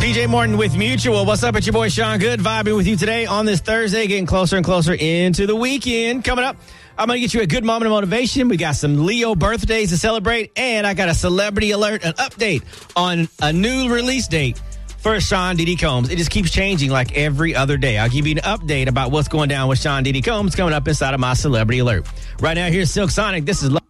DJ Morton with Mutual. What's up? It's your boy Sean Good, vibing with you today on this Thursday, getting closer and closer into the weekend. Coming up, I'm going to get you a good moment of motivation. We got some Leo birthdays to celebrate, and I got a celebrity alert, an update on a new release date for Sean Diddy Combs. It just keeps changing like every other day. I'll give you an update about what's going down with Sean Diddy Combs coming up inside of my celebrity alert. Right now, here's Silk Sonic. This is